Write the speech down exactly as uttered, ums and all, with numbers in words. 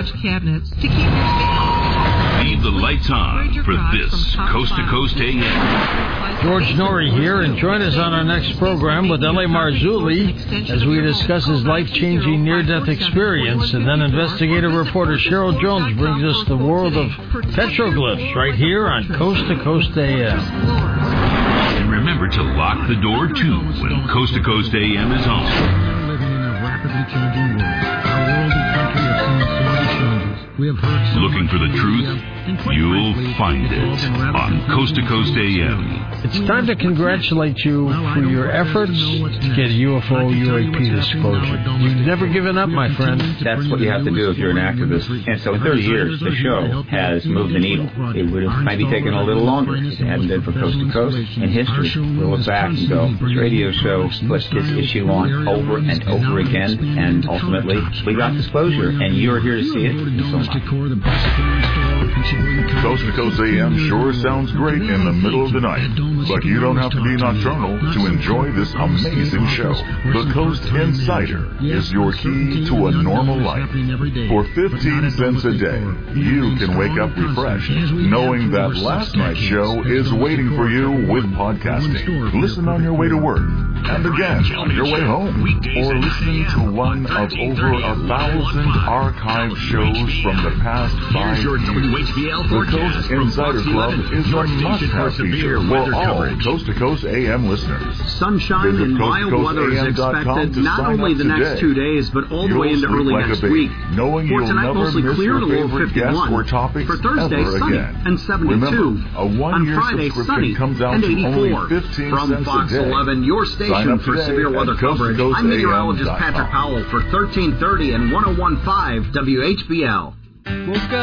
garage cabinets to keep your space. Leave the lights on for this Coast to Coast A M. George Norrie here, and join us on our next program with L A. Marzulli as we discuss his life-changing near-death experience, and then investigative reporter Cheryl Jones brings us the world of petroglyphs right here on Coast to Coast A M. And remember to lock the door, too, when Coast to Coast A M is on. We're living in a rapidly changing world. Our world and country have seen so many changes. We have heard so Looking for the truth? You'll find it on Coast to Coast A M. It's time to congratulate you for your efforts to get U F O U A P disclosure. You've never given up, my friend. That's what you have to do if you're an activist. And so in thirty years, the show has moved the needle. It would have maybe taken a little longer if it hadn't been for Coast to Coast. In history, we'll look back and go, this radio show put this issue on over and over again, and ultimately, we got disclosure, and you're here to see it. So Coast to Coast A M sure sounds great in the middle of the night, but you don't have to be nocturnal to enjoy this amazing show. The Coast Insider is your key to a normal life. For fifteen cents a day, you can wake up refreshed, knowing that last night's show is waiting for you with podcasting. Listen on your way to work, and again on your way home, or listening to one of over a thousand archive shows from the past five years. The Coast Insider Club is a must-have feature for all Coast to Coast A M listeners. Sunshine and mild weather is expected not only the next two days, but all the way into early next week. For tonight, mostly clear and a low fifty-one. For Thursday, sunny and seventy-two. On Friday, sunny and eighty-four. From Fox eleven, your station for severe weather coverage, I'm meteorologist Patrick Powell for thirteen thirty and one oh one point five W H B L. Woke up